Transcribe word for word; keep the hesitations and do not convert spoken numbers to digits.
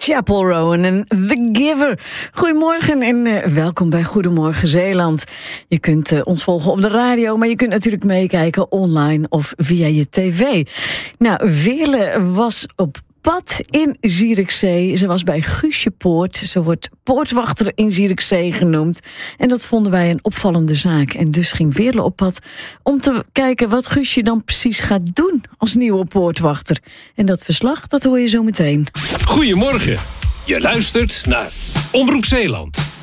Chapel Roan en The Giver. Goedemorgen en uh, welkom bij Goedemorgen Zeeland. Je kunt uh, ons volgen op de radio, maar je kunt natuurlijk meekijken online of via je tv. Nou, Veerle was op pad in Zierikzee. Ze was bij Guusje Poort. Ze wordt poortwachter in Zierikzee genoemd. En dat vonden wij een opvallende zaak. En dus ging Veerle op pad om te kijken wat Guusje dan precies gaat doen als nieuwe poortwachter. En dat verslag, dat hoor je zo meteen. Goedemorgen. Je luistert naar Omroep Zeeland.